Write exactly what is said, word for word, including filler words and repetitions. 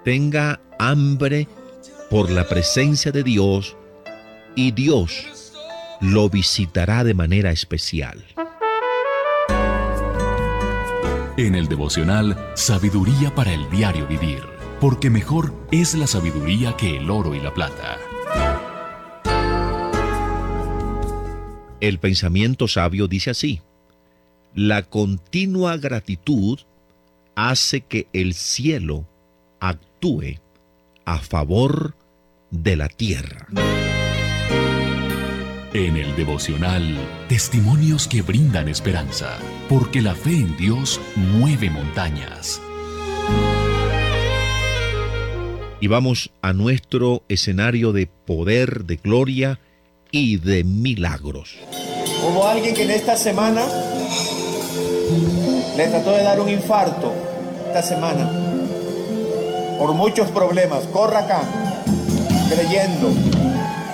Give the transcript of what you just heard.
tenga hambre por la presencia de Dios y Dios lo visitará de manera especial. En el devocional Sabiduría para el diario vivir, porque mejor es la sabiduría que el oro y la plata. El pensamiento sabio dice así: la continua gratitud hace que el cielo actúe a favor de la tierra. En el devocional, testimonios que brindan esperanza, porque la fe en Dios mueve montañas. Y vamos a nuestro escenario de poder, de gloria y de milagros. Hubo alguien que en esta semana le trató de dar un infarto, esta semana, por muchos problemas. Corra acá, creyendo.